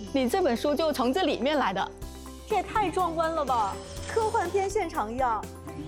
你这本书就从这里面来的。 这也太壮观了吧，科幻片现场一样。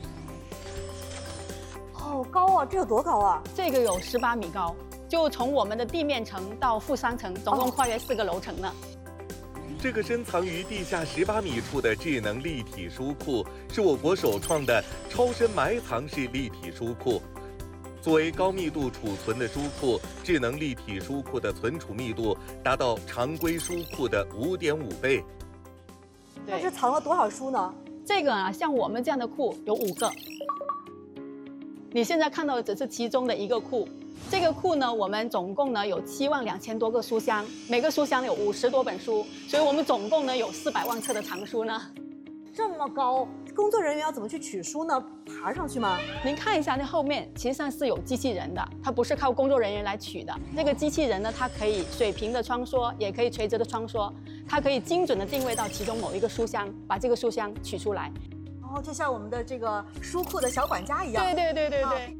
好高啊，这有多高啊？ 这个有18米高，就从我们的地面层到负3层，总共跨越4个楼层呢。 这个深藏于地下18米处的智能立体书库，是我国首创的超深埋藏式立体书库。作为高密度储存的书库，智能立体书库的存储密度达到常规书库的5.5倍。 那是藏了多少书呢？ 这个啊，像我们这样的库有5个。你现在看到的只是其中的一个库。这个库呢，我们总共呢有7万2千多个书箱，每个书箱有50多本书，所以我们总共呢有400万册的藏书呢。 这么高，工作人员要怎么去取书呢？爬上去吗？ 您看一下，那后面其实上是有机器人的，它不是靠工作人员来取的。这个机器人呢，它可以水平的穿梭，也可以垂直的穿梭，它可以精准的定位到其中某一个书箱，把这个书箱取出来。 哦，就像我们的这个书库的小管家一样。 对。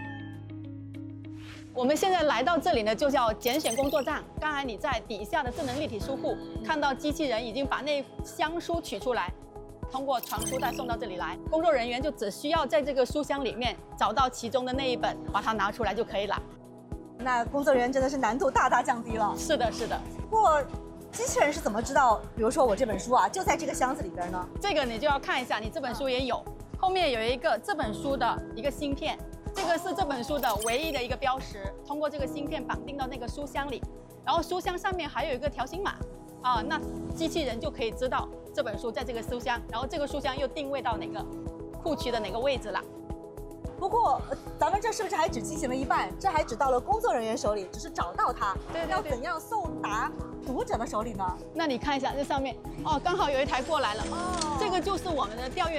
我们现在来到这里呢，就叫拣选工作站。刚才你在底下的智能立体书库看到机器人已经把那箱书取出来，通过传输带送到这里来，工作人员就只需要在这个书箱里面找到其中的那一本，把它拿出来就可以了。 那工作人员真的是难度大大降低了。 是的。 不过，机器人是怎么知道，比如说我这本书啊，就在这个箱子里边呢？ 这个你就要看一下，你这本书也有，后面有一个这本书的一个芯片。这个是这本书的唯一的一个标识，通过这个芯片绑定到那个书箱里，然后书箱上面还有一个条形码，那机器人就可以知道这本书在这个书箱，然后这个书箱又定位到哪个库区的哪个位置了。 不过，咱们这是不是还只进行了一半？这还只到了工作人员手里，只是找到它。 对。 要怎样送达读者的手里呢？ 那你看一下这上面，刚好有一台过来了。这个就是我们的调阅